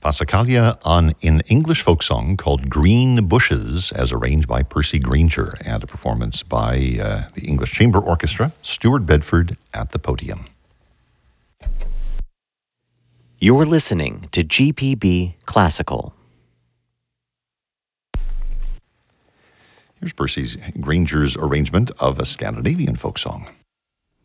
Passacaglia on an English folk song called Green Bushes, as arranged by Percy Grainger, and a performance by the English Chamber Orchestra, Stuart Bedford at the podium. You're listening to GPB Classical. Here's Percy Grainger's arrangement of a Scandinavian folk song.